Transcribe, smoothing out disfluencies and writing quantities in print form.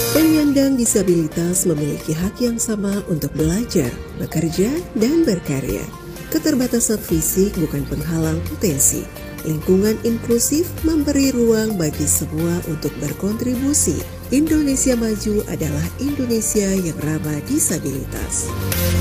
Penyandang disabilitas memiliki hak yang sama untuk belajar, bekerja, dan berkarya. Keterbatasan fisik bukan penghalang potensi. Lingkungan inklusif memberi ruang bagi semua untuk berkontribusi. Indonesia Maju adalah Indonesia yang ramah disabilitas.